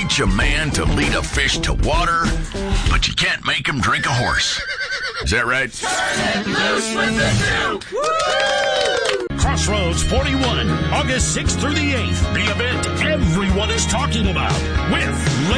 teach a man to lead a fish to water, but you can't make him drink a horse. Is that right? Turn it loose with the Duke! Crossroads 41, August 6th through the 8th. The event everyone is talking about with